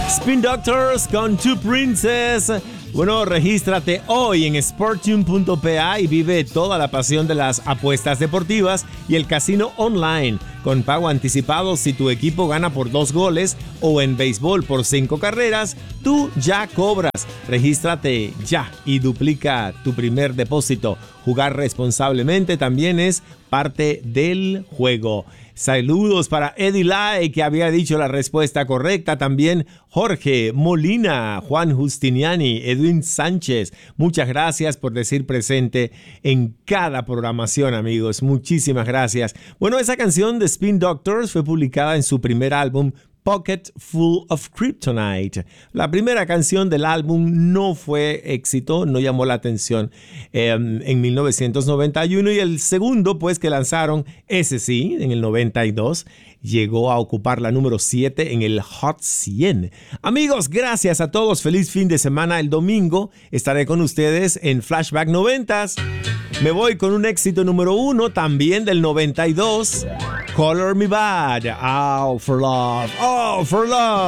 Spin Doctors con Two Princes. Bueno, regístrate hoy en sportune.pa y vive toda la pasión de las apuestas deportivas y el casino online con pago anticipado si tu equipo gana por 2 goles o en béisbol por 5 carreras, tú ya cobras. Regístrate ya y duplica tu primer depósito. Jugar responsablemente también es parte del juego. Saludos para Eddie Lai, que había dicho la respuesta correcta. También Jorge Molina, Juan Justiniani, Edwin Sánchez. Muchas gracias por decir presente en cada programación, amigos. Muchísimas gracias. Bueno, esa canción de Spin Doctors fue publicada en su primer álbum, Pocket Full of Kryptonite. La primera canción del álbum no fue éxito, no llamó la atención en 1991, y el segundo, pues, que lanzaron, ese sí, en el 92, llegó a ocupar la número 7 en el Hot 100. Amigos, gracias a todos. Feliz fin de semana. El domingo estaré con ustedes en Flashback 90s. Me voy con un éxito número 1 también del 92. Color Me Bad. All for Love. All for Love.